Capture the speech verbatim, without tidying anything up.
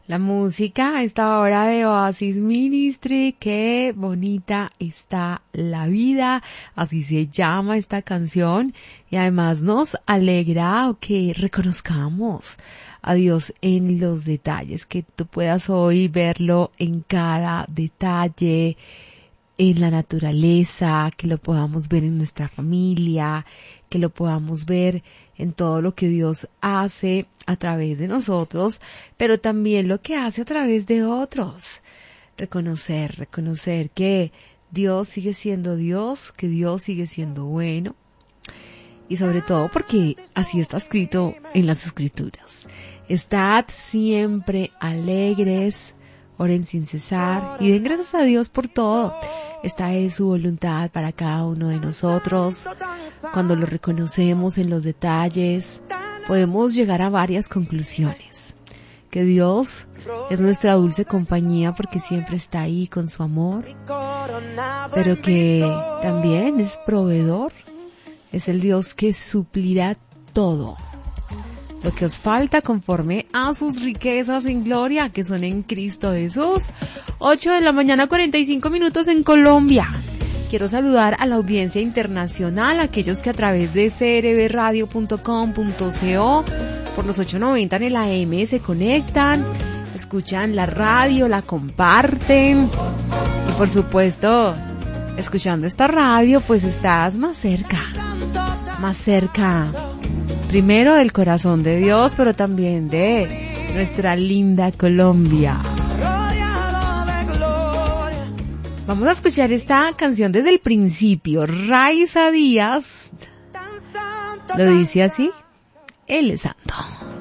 La música a esta hora de Oasis Ministry, qué bonita está la vida, así se llama esta canción, y además nos alegra que reconozcamos a Dios en los detalles, que tú puedas hoy verlo en cada detalle, en la naturaleza, que lo podamos ver en nuestra familia, que lo podamos ver en todo lo que Dios hace a través de nosotros, pero también lo que hace a través de otros. Reconocer, reconocer que Dios sigue siendo Dios, que Dios sigue siendo bueno, y sobre todo porque así está escrito en las Escrituras. Estad siempre alegres, oren sin cesar y den gracias a Dios por todo. Esta es su voluntad para cada uno de nosotros. Cuando lo reconocemos en los detalles, podemos llegar a varias conclusiones. Que Dios es nuestra dulce compañía porque siempre está ahí con su amor, pero que también es proveedor. Es el Dios que suplirá todo lo que os falta conforme a sus riquezas en gloria, que son en Cristo Jesús. ocho de la mañana, cuarenta y cinco minutos en Colombia. Quiero saludar a la audiencia internacional, aquellos que a través de c r b radio punto com punto co por los ochocientos noventa en el A M se conectan, escuchan la radio, la comparten y por supuesto, escuchando esta radio, pues estás más cerca, más cerca. Primero del corazón de Dios, pero también de nuestra linda Colombia. Vamos a escuchar esta canción desde el principio. Raiza Díaz lo dice así: Él es santo.